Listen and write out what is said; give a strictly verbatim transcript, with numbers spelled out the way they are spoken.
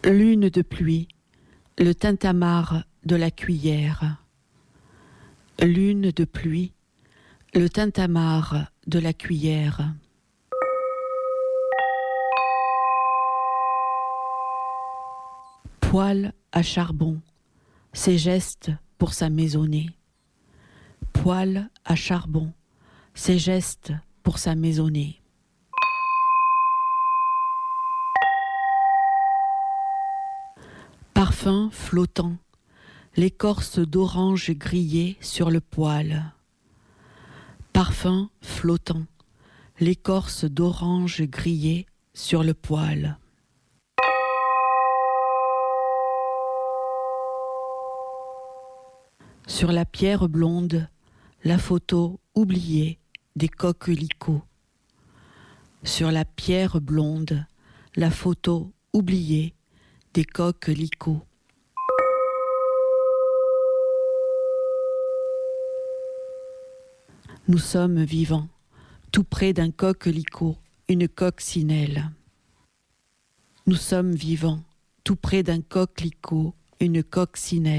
Lune de pluie, le tintamarre de la cuillère. Lune de pluie, le tintamarre de la cuillère. Poêle à charbon, ses gestes pour sa maisonnée. Poêle à charbon, ses gestes pour sa maisonnée. Parfum flottant, l'écorce d'orange grillée sur le poêle. Parfum flottant, l'écorce d'orange grillée sur le poêle. Sur la pierre blonde, la photo oubliée des coquelicots. Sur la pierre blonde, la photo oubliée des coquelicots. Nous sommes vivants, tout près d'un coquelicot, une coccinelle. Nous sommes vivants, tout près d'un coquelicot, une coccinelle.